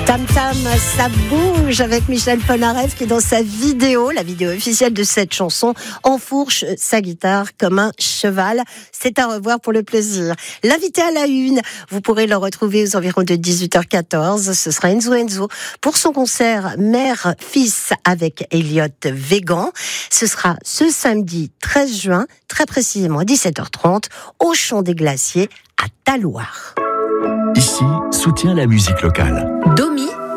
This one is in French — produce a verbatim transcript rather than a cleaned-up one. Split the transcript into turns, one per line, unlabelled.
Tam Tam, ça bouge avec Michel Polnareff qui est dans sa vidéo, la vidéo officielle de cette chanson, enfourche sa guitare comme un cheval. C'est à revoir pour le plaisir. L'invité à la une, vous pourrez le retrouver aux environs de dix-huit heures quatorze. Ce sera Enzo Enzo pour son concert Mère-Fils avec Elliot Végan. Ce sera ce samedi treize juin, très précisément à dix-sept heures trente, au Champ des Glaciers à Talloires.
Ici, soutient la musique locale.
Domi